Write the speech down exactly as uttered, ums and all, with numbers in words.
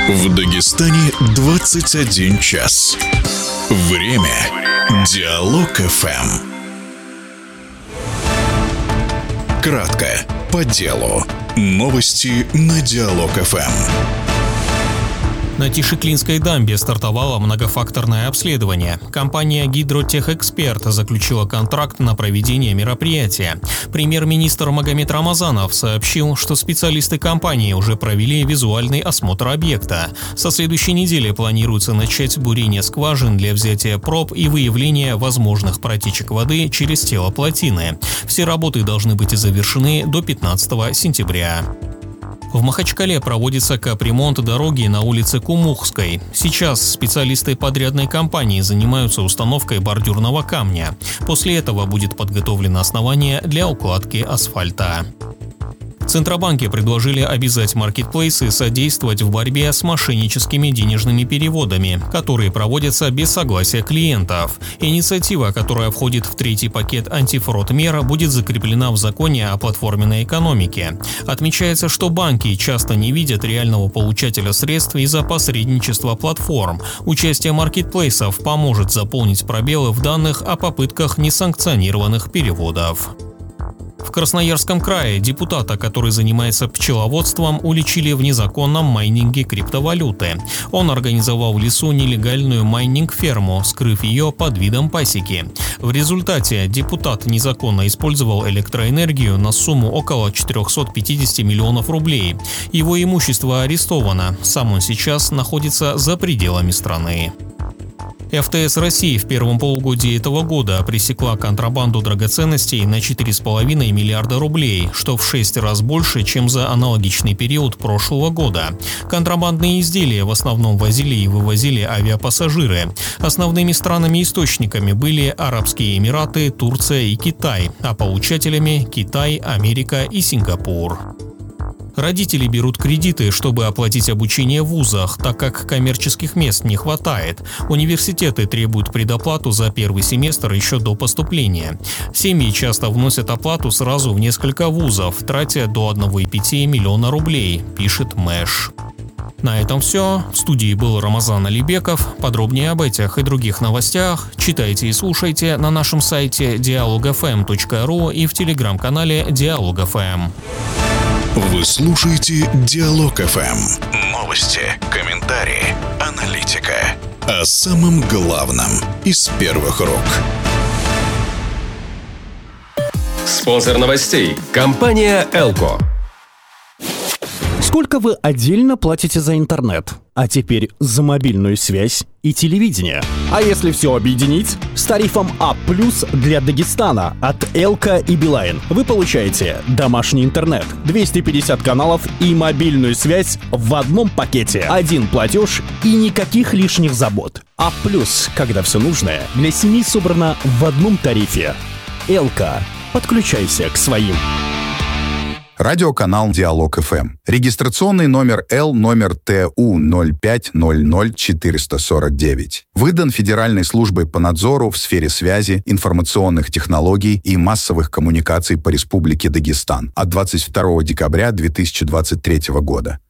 В Дагестане двадцать один час. Время. Диалог эф эм. Кратко, по делу. Новости на Диалог эф эм. На Тишиклинской дамбе стартовало многофакторное обследование. Компания «Гидротехэксперт» заключила контракт на проведение мероприятия. Премьер-министр Магомед Рамазанов сообщил, что специалисты компании уже провели визуальный осмотр объекта. Со следующей недели планируется начать бурение скважин для взятия проб и выявления возможных протечек воды через тело плотины. Все работы должны быть завершены до пятнадцатого сентября. В Махачкале проводится капремонт дороги на улице Кумухской. Сейчас специалисты подрядной компании занимаются установкой бордюрного камня. После этого будет подготовлено основание для укладки асфальта. Центробанки предложили обязать маркетплейсы содействовать в борьбе с мошенническими денежными переводами, которые проводятся без согласия клиентов. Инициатива, которая входит в третий пакет антифрод мер, будет закреплена в законе о платформенной экономике. Отмечается, что банки часто не видят реального получателя средств из-за посредничества платформ. Участие маркетплейсов поможет заполнить пробелы в данных о попытках несанкционированных переводов. В Красноярском крае депутата, который занимается пчеловодством, уличили в незаконном майнинге криптовалюты. Он организовал в лесу нелегальную майнинг-ферму, скрыв ее под видом пасеки. В результате депутат незаконно использовал электроэнергию на сумму около четырехсот пятидесяти миллионов рублей. Его имущество арестовано. Сам он сейчас находится за пределами страны. эф тэ эс России в первом полугодии этого года пресекла контрабанду драгоценностей на четыре с половиной миллиарда рублей, что в шесть раз больше, чем за аналогичный период прошлого года. Контрабандные изделия в основном возили и вывозили авиапассажиры. Основными странами-источниками были Арабские Эмираты, Турция и Китай, а получателями – Китай, Америка и Сингапур. Родители берут кредиты, чтобы оплатить обучение в вузах, так как коммерческих мест не хватает. Университеты требуют предоплату за первый семестр еще до поступления. Семьи часто вносят оплату сразу в несколько вузов, тратя до одного целых пяти десятых миллиона рублей, пишет Мэш. На этом все. В студии был Рамазан Алибеков. Подробнее об этих и других новостях читайте и слушайте на нашем сайте диалог эф эм точка ру и в телеграм-канале Диалог эф эм. Вы слушаете Диалог эф эм. Новости, комментарии, аналитика. О самом главном из первых рук. Спонсор новостей – компания «Элко». Сколько вы отдельно платите за интернет? А теперь за мобильную связь и телевидение. А если все объединить? С тарифом А плюс для Дагестана от Элко и Билайн вы получаете домашний интернет, двести пятьдесят каналов и мобильную связь в одном пакете. Один платеж и никаких лишних забот. А плюс, когда все нужное для семьи собрано в одном тарифе. Элко. Подключайся к своим. Радиоканал Диалог эф эм. Регистрационный номер Л номер Т У ноль пять ноль ноль четыреста сорок девять. Выдан Федеральной службой по надзору в сфере связи, информационных технологий и массовых коммуникаций по Республике Дагестан от двадцать второго декабря две тысячи двадцать третьего года.